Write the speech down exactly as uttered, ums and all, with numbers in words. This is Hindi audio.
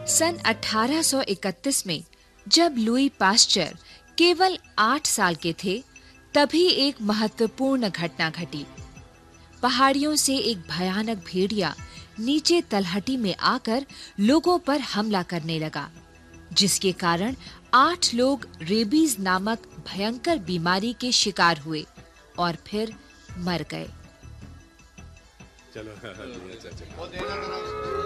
सन अठारह सौ इकतीस में जब लुई पास्चर केवल आठ साल के थे, तभी एक महत्वपूर्ण घटना घटी। पहाड़ियों से एक भयानक भेड़िया नीचे तलहटी में आकर लोगों पर हमला करने लगा, जिसके कारण आठ लोग रेबीज नामक भयंकर बीमारी के शिकार हुए और फिर मर गए। चलो